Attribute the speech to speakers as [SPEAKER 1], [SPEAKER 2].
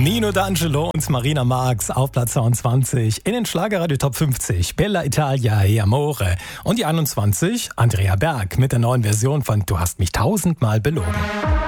[SPEAKER 1] Nino D'Angelo und Marina Marx auf Platz 22. In den Schlagerradio Top 50 Bella Italia e Amore. Und die 21 Andrea Berg mit der neuen Version von Du hast mich tausendmal belogen.